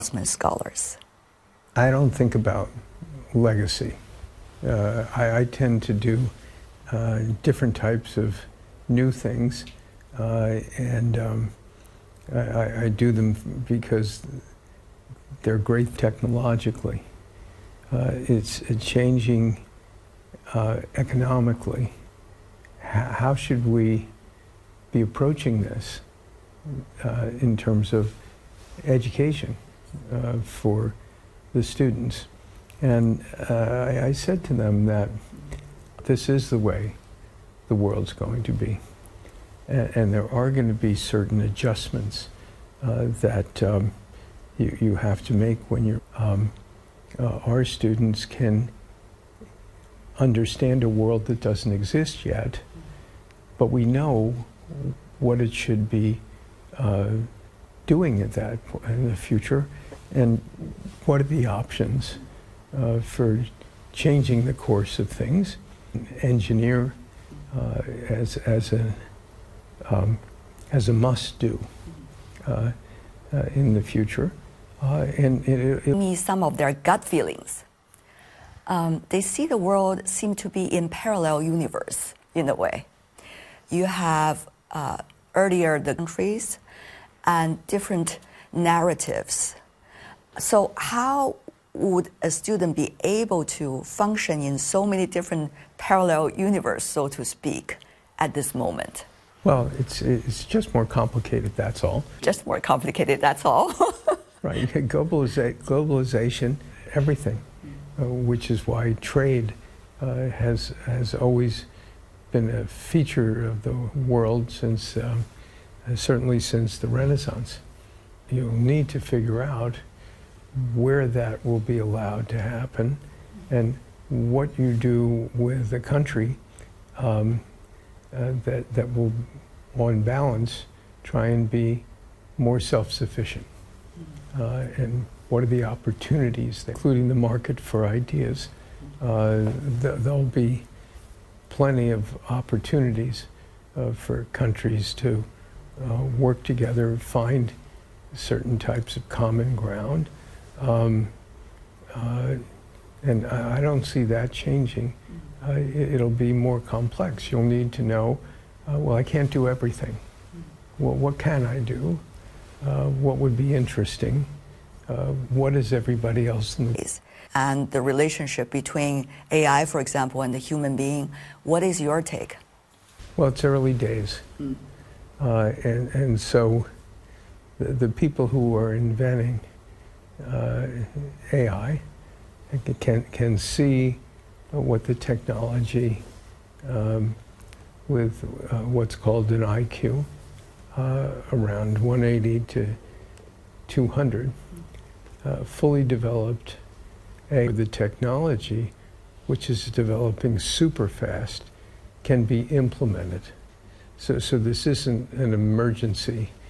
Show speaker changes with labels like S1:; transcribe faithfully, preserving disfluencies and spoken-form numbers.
S1: scholars?
S2: I don't think about legacy. Uh, I, I tend to do uh, different types of new things, uh, and um, I, I do them because they're great technologically. Uh, it's, it's changing uh, economically. H how should we be approaching this uh, in terms of education uh, for the students? And uh, I, I said to them that this is the way the world's going to be. And, and there are going to be certain adjustments uh, that um, you, you have to make when you're, um, uh, our students can understand a world that doesn't exist yet, but we know what it should be uh, doing at that in the future, and what are the options uh, for changing the course of things. Engineer uh, as as a um, as a must do uh, uh, in the future, uh, and it, it
S1: Me some of their gut feelings. Um, they see the world seem to be in parallel universe in a way. You have uh, earlier the countries and different narratives. So how would a student be able to function in so many different parallel universes, so to speak, at this moment?
S2: Well, it's, it's just more complicated, that's all.
S1: Just more complicated, that's all.
S2: Right, Globaliza globalization, everything, uh, which is why trade uh, has, has always been a feature of the world since, um, certainly since the Renaissance. You'll need to figure out where that will be allowed to happen and what you do with the country um, uh, that, that will, on balance, try and be more self-sufficient. Uh, and what are the opportunities, including the market for ideas. Uh, th there'll be plenty of opportunities uh, for countries to uh, work together, find certain types of common ground. Um, uh, and I, I don't see that changing. Uh, it, it'll be more complex. You'll need to know, uh, well, I can't do everything. Well, what can I do? Uh, what would be interesting? Uh, what is everybody else in the...
S1: And the relationship between A I, for example, and the human being, what is your take?
S2: Well, it's early days. Mm. Uh, and, and so the, the people who are inventing uh, A I can, can see what the technology um, with uh, what's called an I Q, uh, around one eighty to two hundred, uh, fully developed A I, the technology, which is developing super fast, can be implemented. So, so this isn't an emergency